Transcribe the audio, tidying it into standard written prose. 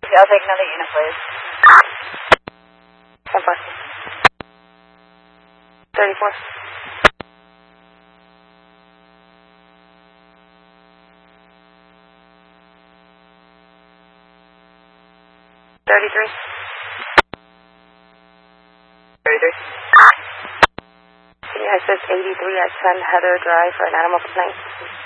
Okay, I'll take another unit, please. 10-4. 34. 33. 33. Can you access 83 at 10 Heather Drive for an animal complaint?